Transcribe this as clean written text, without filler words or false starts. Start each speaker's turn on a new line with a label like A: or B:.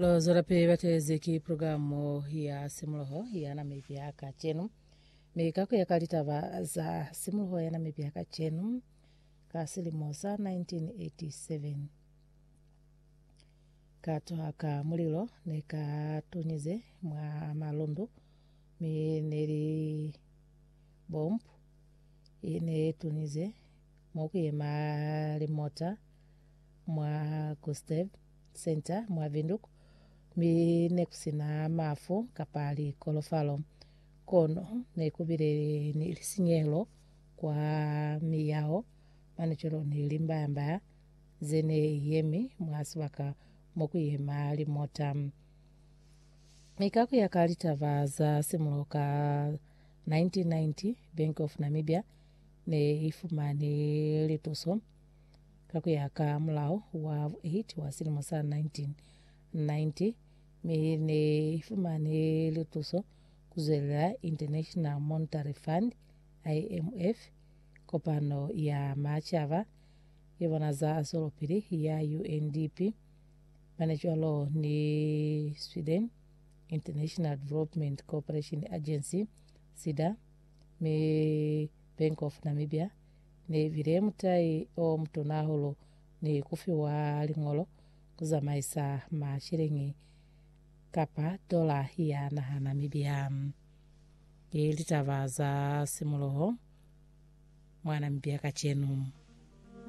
A: Lo zorape bateze ki programu ya simulho ya na mibyaka chenu mikako yakalitava za simulho ya na mibyaka chenu kasilimosa 1987 katoa ka mulilo nekatunyize mwa malundu mineri bomb ine tunize mokuye malimota mwa Gustav Center mwa Vinduku mine kusina mafu kapali kolofalo kono nekubire nilisinyelo kwa miyao manicholo nilimbamba zene yemi mwaswaka mokuye malimota mikaku yakalitava za simuloka 1990 Bank of Namibia ne ifumani lituso kakuyaka mulao wa 8 wa silimosa 1990 mine ifumani lituso kuzela International Monetary Fund IMF kopano ya machava yevana za asolopiri ya UNDP manecholo ni Sweden International Development Cooperation Agency SIDA me Bank of Namibia ne vire mutai o mtunaholo ni kufiwa lingolo kuzamaisa mashiringi kapa dola ya na Namibia ilitavaza simuloho mwana mbiaka chenu.